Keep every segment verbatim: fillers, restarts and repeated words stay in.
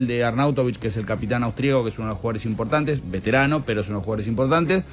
de Arnautovic, que es el capitán austríaco, que es uno de los jugadores importantes, veterano, pero es uno de los jugadores importantes.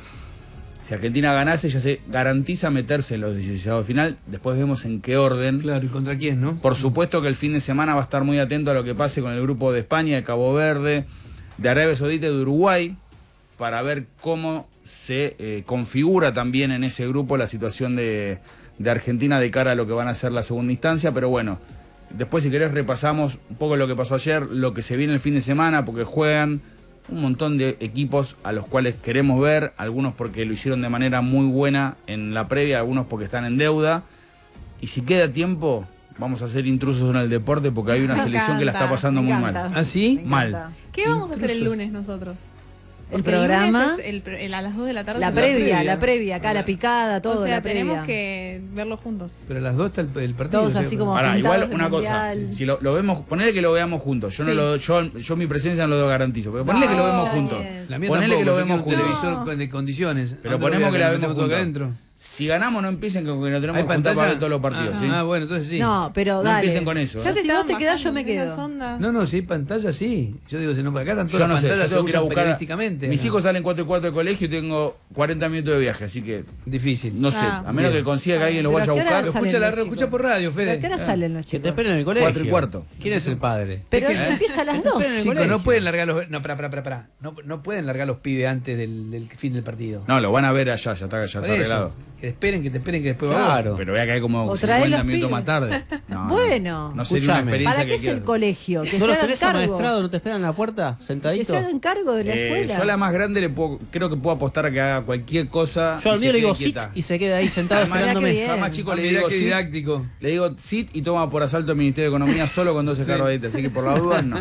Si Argentina ganase, ya se garantiza meterse en los dieciseis de final. Después vemos en qué orden. Claro, ¿y contra quién, no? Por supuesto que el fin de semana va a estar muy atento a lo que pase con el grupo de España, de Cabo Verde, de Arabia Saudita y de Uruguay, para ver cómo se eh, configura también en ese grupo la situación de, de Argentina de cara a lo que van a ser la segunda instancia. Pero bueno, después si querés repasamos un poco lo que pasó ayer, lo que se viene el fin de semana, porque juegan un montón de equipos a los cuales queremos ver, algunos porque lo hicieron de manera muy buena en la previa, algunos porque están en deuda. Y si queda tiempo, vamos a ser intrusos en el deporte, porque hay una Me selección encanta, que la está pasando muy mal. ¿Ah, sí? Mal. ¿Qué vamos a hacer el Intrusos. lunes nosotros? El Porque programa, lunes es el, el- a las dos de la tarde. la se- previa, previa. la previa, acá la picada, todo, O sea, la previa. tenemos que verlo juntos. Pero a las dos está el, el partido. Todos o sea, así como- Ahora, pintados igual de una cosa, mundial. si lo, lo vemos, ponele que lo veamos juntos. Yo Sí. no lo yo, yo mi presencia no lo garantizo, pero ponele No, que lo vemos ya juntos. es. La mía Ponele tampoco, que lo yo vemos quiero un juntos. televisor con- de condiciones. Pero ¿A dónde ponemos voy a que la meter vemos todo acá juntos. adentro? Si ganamos, no empiecen con que no tenemos ¿Hay que juntar para pantalla? ver todos los partidos. Ah, ¿sí? ah, bueno, entonces sí. No, pero No dale. empiecen con eso. Ya ¿eh? si vos te quedás, yo me quedo. No, no, si hay pantalla, sí. Yo digo, si no, acá están Yo todas no las sé, yo pantallas, se tengo que ir a usan buscar. periodísticamente. Mis ¿no? hijos salen cuatro y cuarto de colegio y tengo cuarenta minutos de viaje, así que Difícil. no sé. Ah, A menos bien. que consiga que alguien lo Pero vaya a ¿a qué hora buscar. Pero salen escucha, la, los chicos? escucha por radio, Fede. ¿A qué hora salen los Que chicos? te esperen en el colegio. Cuatro y cuarto. ¿Quién es el padre? Pero ¿Qué? eso empieza a las dos. esperen en el Chicos, colegio. no pueden largar los. No, pará, pará, pará, pará. No, no pueden largar los pibes antes del, del fin del partido. No, lo van a ver allá, ya está, ya está Por eso, arreglado. que te esperen, que te esperen, que después va. Claro. Pero voy a caer como O trae cincuenta los minutos pibes. más tarde. No, no. Bueno. No sería una Escuchame. experiencia ¿Para qué que es el quiero. colegio? Que se ¿No los hagan tenés cargo. amaestrados? ¿No te esperan en la puerta? Que Sentaditos. se hagan cargo de la Eh, escuela. yo a la más grande le puedo, creo que puedo apostar a que haga cualquier cosa. Yo y al se mío le quede digo sit quieta. y se queda ahí sentado Además, Mirá qué esperándome. bien. Yo a más chico Ah, le mirá digo qué sit, didáctico. le digo sit y toma por asalto el Ministerio de Economía solo cuando se cargo de este, así que por la duda no.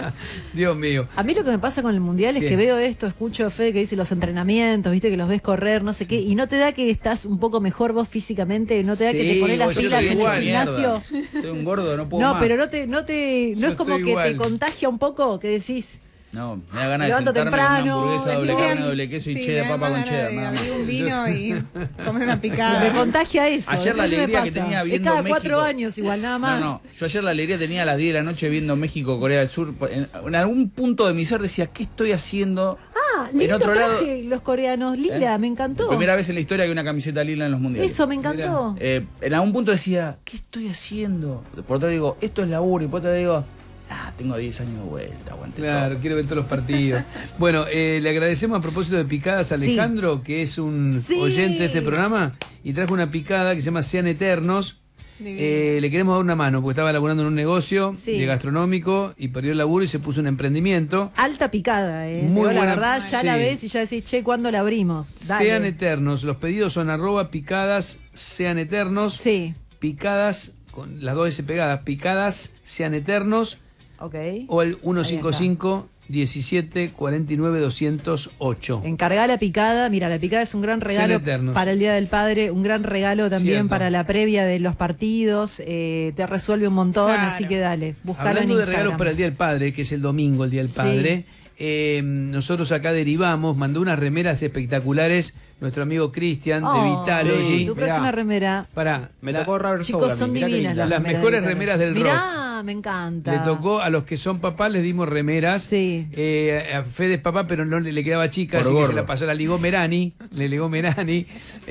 Dios mío. A mí lo que me pasa con el mundial es ¿Qué? que veo esto, escucho a Fede que dice los entrenamientos, viste que los ves correr, no sé qué, y no te da que estás un poco mejor vos físicamente, no te da que te Sí, pones las vos, yo pilas estoy en el igual, gimnasio. mierda. Soy un gordo, no puedo No, más. pero no te, no te, no Yo es como estoy que te igual. contagia un poco, que decís, No, me da ganas de Levanto sentarme temprano, con una hamburguesa, doble estoy- carne, doble queso y Sí, cheddar, me da papa con ganas cheddar, de nada más. abrir un vino y comer una me picada. contagia eso. Ayer la eso me alegría que pasa. tenía Es viendo cada México. cuatro años igual, nada más. No, no, yo ayer la alegría tenía a las diez de la noche viendo México, Corea del Sur. En, en algún punto de mi ser decía, ¿qué estoy haciendo? Ah, En lindo otro lado- traje, los coreanos, lila, ¿Eh? me encantó. Primera vez en la historia que una camiseta lila en los mundiales. Eso me encantó. Eh, en algún punto decía, ¿qué estoy haciendo? Por otro digo, esto es laburo. Y por otro digo, ah, tengo diez años de vuelta, aguante Claro, todo. quiero ver todos los partidos. Bueno, eh, le agradecemos a propósito de picadas a Sí. Alejandro, que es un Sí. oyente de este programa, y trajo una picada que se llama Sean Eternos. Divino. Eh, le queremos dar una mano, porque estaba laburando en un negocio Sí. de gastronómico y perdió el laburo y se puso un emprendimiento. Alta picada, eh. Muy Digo, la buena- verdad, ya sí. la ves y ya decís, che, ¿cuándo la abrimos? Dale. Sean Eternos. Los pedidos son arroba picadas sean eternos. Sí, Picadas, con las dos S pegadas, picadas sean eternos. ok. O el uno cinco cinco, diecisiete, cuarenta y nueve, doscientos ocho. Encargá la picada. Mira, la picada es un gran regalo eternos. para el Día del Padre, un gran regalo también Cierto. para la previa de los partidos. eh, te resuelve un montón, Claro. así que dale, buscalo en Hablando de Instagram. regalos para el Día del Padre, que es el domingo, el Día del Sí. Padre, eh, nosotros acá derivamos, mandó unas remeras espectaculares nuestro amigo Cristian de Oh, Vitalogy. sí, tu Mirá. próxima remera. Pará, Me la- tocó Robert Chicos, Soul a mí, son mirá qué divinas linda. las, Las remeras mejores de remeras del Mirá, me encanta. le tocó a los que son papás, les dimos remeras. Sí. Eh, a Fede es papá, pero no le, le quedaba chica, Por así que gordo. se la pasó, la ligó Merani. Le ligó Merani.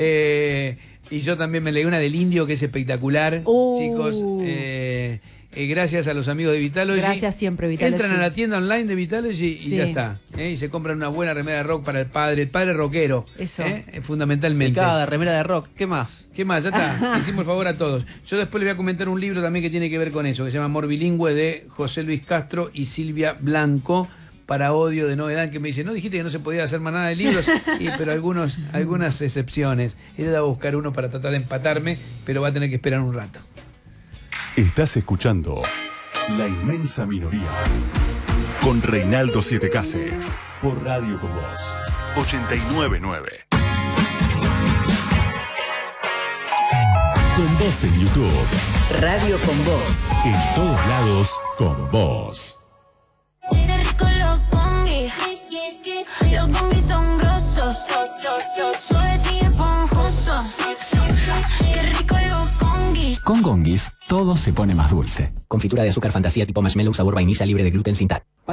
Eh, y yo también me leí una del Indio que es espectacular. Uh. Chicos, eh, eh, gracias a los amigos de Vitalogy. Gracias siempre, Vitalogy. Entran a la tienda online de Vitalogy y Sí. ya está. ¿eh? Y se compran una buena remera de rock para el padre, el padre rockero. Eso. ¿eh? Fundamentalmente. Picada, remera de rock. ¿Qué más? ¿Qué más? Ya está. Hicimos el favor a todos. Yo después les voy a comentar un libro también que tiene que ver con eso, que se llama Amor Bilingüe, de José Luis Castro y Silvia Blanco, para odio de Novedad, que me dice, ¿no dijiste que no se podía hacer más nada de libros? Y, pero algunos, algunas excepciones. Ella va a buscar uno para tratar de empatarme, pero va a tener que esperar un rato. Estás escuchando La Inmensa Minoría con Reinaldo Siete Case por Radio Con Vos ochenta y nueve nueve. Con Vos en YouTube, Radio Con Vos. en todos lados con vos. Qué rico los congis, los congis son grosos, suaves y esponjosos. Qué rico los congis. Con Gonguis, todo se pone más dulce. Confitura de azúcar fantasía tipo marshmallow sabor vainilla libre de gluten sin tal.